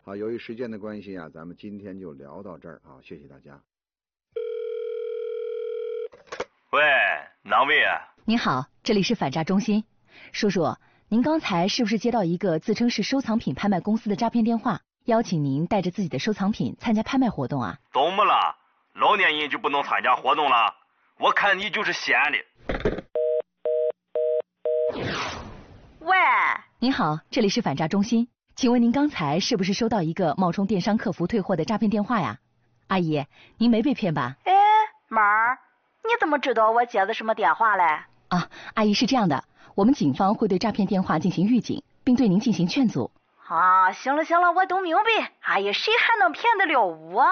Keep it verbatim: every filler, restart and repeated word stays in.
好，由于时间的关系啊，咱们今天就聊到这儿啊，谢谢大家。 喂，哪位啊？ 您好，这里是反诈中心。叔叔，您刚才是不是接到一个自称是收藏品拍卖公司的诈骗电话，邀请您带着自己的收藏品参加拍卖活动啊？ 怎么了？老年人就不能参加活动了？我看你就是闲的。 喂， 您好，这里是反诈中心，请问您刚才是不是收到一个冒充电商客服退货的诈骗电话呀？阿姨，您没被骗吧？ 哎，妹儿，你怎么知道我接的什么电话嘞？ 啊，阿姨是这样的，我们警方会对诈骗电话进行预警，并对您进行劝阻。 啊，行了行了，我都明白。哎呀，谁还能骗得了我？